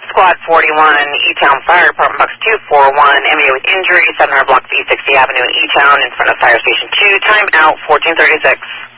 Squad 41, E-Town Fire Department Box 241, MEA with injury, 700 Block B60 Avenue in E-Town in front of Fire Station 2, time out 1436.